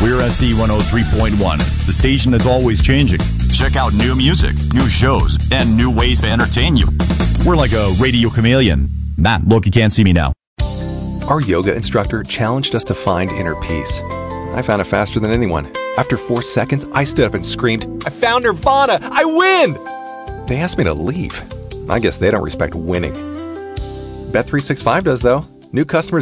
We're SE 103.1, the station that's always changing. Check out new music, new shows, and new ways to entertain you. We're like a radio chameleon. Look, you can't see me now. Our yoga instructor challenged us to find inner peace. I found it faster than anyone. After 4 seconds, I stood up and screamed, "I found Nirvana! I win!" They asked me to leave. I guess they don't respect winning. Bet365 does, though. New customers